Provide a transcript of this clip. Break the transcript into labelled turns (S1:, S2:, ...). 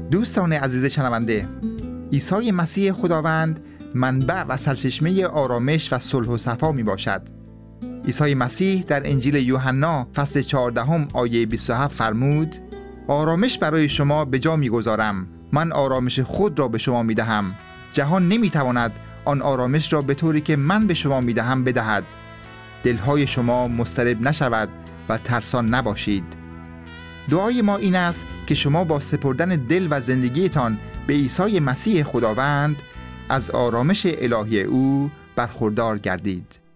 S1: دوستان عزیز شنونده، عیسی مسیح خداوند منبع و سرچشمه آرامش و صلح و صفا می باشد. عیسی مسیح در انجیل یوحنا فصل 14 آیه 27 فرمود: آرامش برای شما به جا می گذارم، من آرامش خود را به شما می دهم. جهان نمی تواند آن آرامش را به طوری که من به شما می دهم بدهد. دلهای شما مضطرب نشود و ترسان نباشید. دعای ما این است که شما با سپردن دل و زندگیتان به عیسی مسیح خداوند از آرامش الهی او برخوردار گردید.